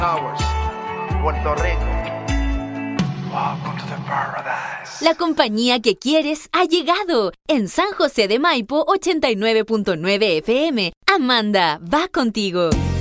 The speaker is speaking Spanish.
Towers, Puerto Rico. Welcome to the paradise. La compañía que quieres ha llegado. En San José de Maipo, 89.9 FM. Amanda va contigo.